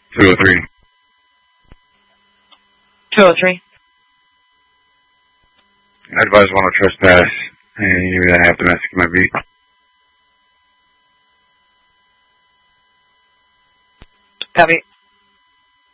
203. 203. I advise one on trespass, and you give me that half domestic in my beat. Copy.